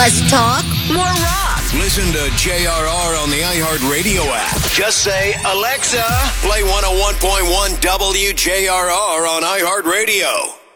Less talk, more rock. Listen to JRR on the iHeartRadio app. Just say, Alexa, play 101.1 WJRR on iHeartRadio.